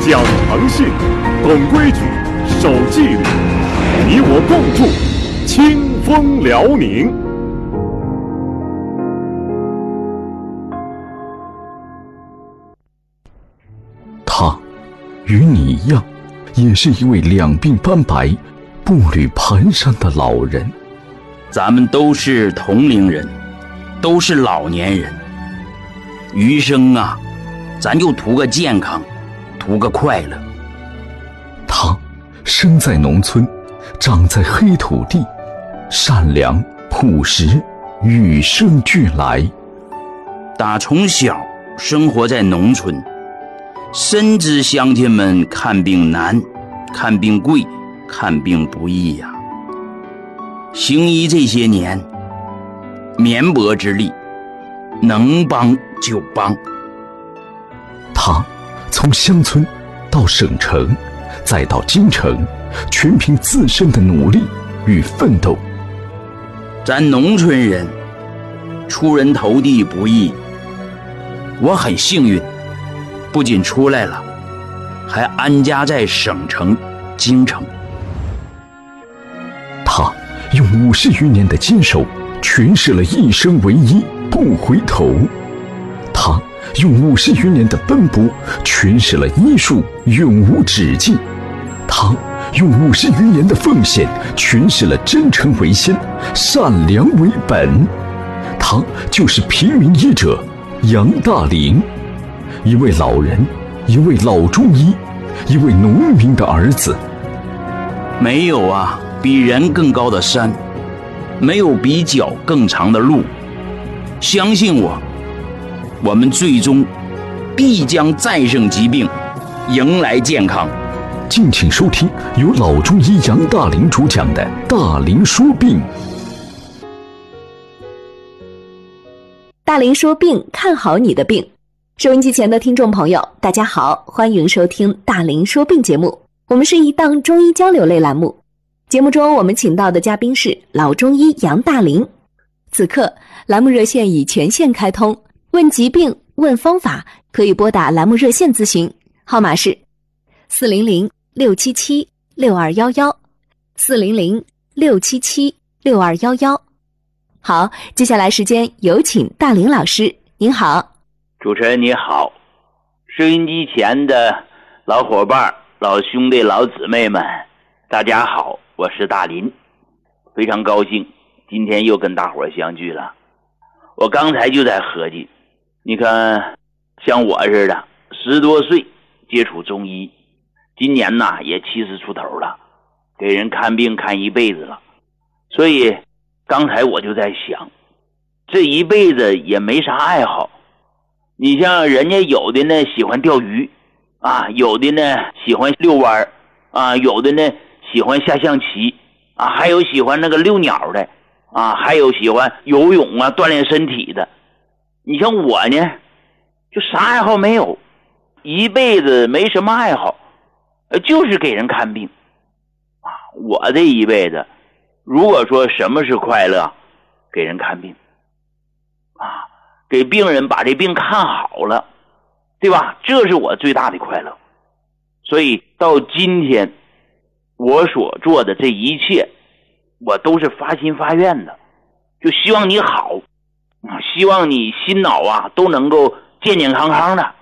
讲诚信，懂规矩，守纪律，你我共筑清风辽宁。 他与你一样，也是一位两鬓斑白、步履蹒跚的老人。 咱们都是同龄人，都是老年人，余生啊，咱就图个健康，图个快乐。 他生在农村，长在黑土地，善良朴实，与生俱来。 打从小生活在农村，深知乡亲们看病难，看病贵，看病不易呀。行医这些年，绵薄之力，能帮就帮。 他从乡村到省城，再到京城，全凭自身的努力与奋斗。 咱农村人出人头地不易，我很幸运，不仅出来了，还安家在省城京城。 他用50余年的坚守，诠释了一生唯一，不回头。他用50余年的奔波，诠释了医术永无止境。他用50余年的奉献，诠释了真诚为先，善良为本。他就是平民医者杨大林，一位老人，一位老中医，一位农民的儿子。 没有啊比人更高的山，没有比脚更长的路。相信我，我们最终必将战胜疾病，迎来健康。 敬请收听由老中医杨大林主讲的《大林说病》。 大林说病，看好你的病。收音机前的听众朋友，大家好，欢迎收听大林说病节目。我们是一档中医交流类栏目，节目中我们请到的嘉宾是老中医杨大林。此刻栏目热线已全线开通，问疾病问方法可以拨打栏目热线咨询，号码是400-677-6211 400-677-6211。好，接下来时间有请大林老师。您好。 主持人你好，收音机前的老伙伴、老兄弟、老姊妹们，大家好，我是大林，非常高兴今天又跟大伙相聚了。我刚才就在合计，你看像我似的10多岁接触中医，今年呢也70出头了，给人看病看一辈子了。所以刚才我就在想，这一辈子也没啥爱好。你像人家有的呢喜欢钓鱼啊，有的呢喜欢遛弯啊，有的呢喜欢下象棋啊，还有喜欢那个遛鸟的啊，还有喜欢游泳啊，锻炼身体的。你像我呢就啥爱好没有，一辈子没什么爱好，就是给人看病啊。我这一辈子如果说什么是快乐，给人看病啊，给病人把这病看好了，对吧？这是我最大的快乐。所以到今天我所做的这一切，我都是发心发愿的，就希望你好，希望你心脑啊都能够健健康康的